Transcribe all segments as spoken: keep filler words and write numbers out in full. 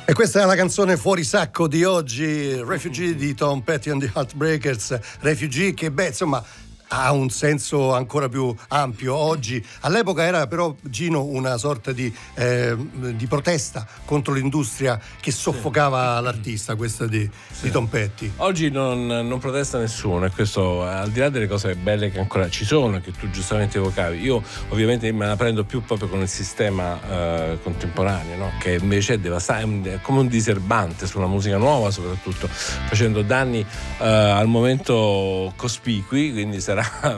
E questa è la canzone fuori sacco di oggi, Refugee di Tom Petty and the Heartbreakers. Refugee che beh insomma ha un senso ancora più ampio oggi. All'epoca era però, Gino, una sorta di, eh, di protesta contro l'industria che soffocava sì. l'artista, questa di, sì. di Tom Petty. Oggi non, non protesta nessuno, e questo al di là delle cose belle che ancora ci sono, che tu giustamente evocavi. Io ovviamente me la prendo più proprio con il sistema eh, contemporaneo, no? Che invece è devastante, è come un diserbante sulla musica nuova, soprattutto facendo danni eh, al momento cospicui, quindi sarà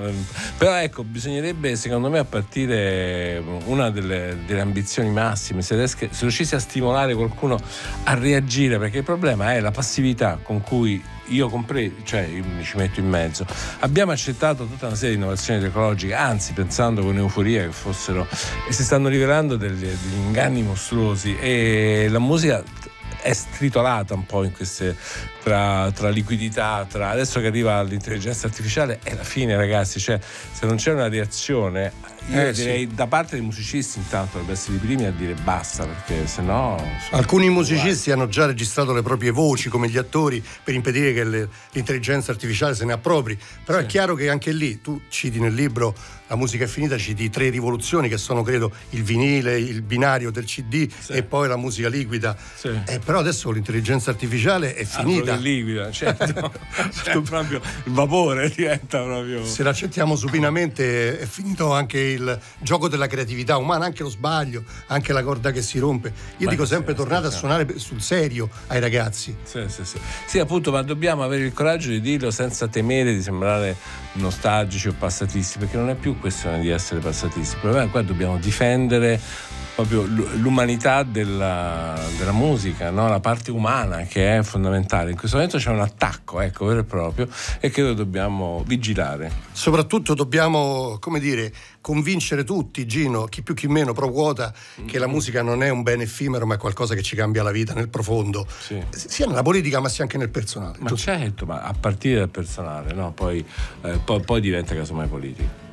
però ecco, bisognerebbe secondo me a partire una delle, delle ambizioni massime, se, riesca, se riuscissi a stimolare qualcuno a reagire, perché il problema è la passività con cui io compreso, cioè io mi ci metto in mezzo. Abbiamo accettato tutta una serie di innovazioni tecnologiche, anzi pensando con euforia che fossero, e si stanno rivelando degli, degli inganni mostruosi, e la musica è stritolata un po' in queste tra, tra liquidità, tra adesso che arriva l'intelligenza artificiale è la fine, ragazzi, cioè se non c'è una reazione io eh, direi sì. da parte dei musicisti intanto dovrebbe essere i primi a dire basta, perché sennò alcuni musicisti hanno già registrato le proprie voci come gli attori per impedire che le, l'intelligenza artificiale se ne appropri, però sì. è chiaro che anche lì tu citi nel libro La musica è finita, citi tre rivoluzioni che sono credo il vinile, il binario del C D sì. e poi la musica liquida sì. eh, però adesso l'intelligenza artificiale è finita. Altro che liquida, certo. cioè, proprio il vapore diventa proprio, se l'accettiamo supinamente è finito anche il gioco della creatività umana, anche lo sbaglio, anche la corda che si rompe. Io Beh, dico sempre sì, tornate sì, a suonare sul serio ai ragazzi. Sì, sì, sì. Sì, appunto, ma dobbiamo avere il coraggio di dirlo senza temere di sembrare nostalgici o passatisti, perché non è più questione di essere passatisti. Il problema è che qua dobbiamo difendere proprio l'umanità della, della musica, no? La parte umana che è fondamentale. In questo momento c'è un attacco, ecco, vero e proprio, e che noi dobbiamo vigilare. Soprattutto dobbiamo, come dire, convincere tutti, Gino, chi più chi meno, pro quota, mm-hmm. che la musica non è un bene effimero, ma è qualcosa che ci cambia la vita nel profondo, sì. sia nella politica ma sia anche nel personale. Ma certo, ma a partire dal personale, no? Poi, eh, poi, poi diventa casomai politica.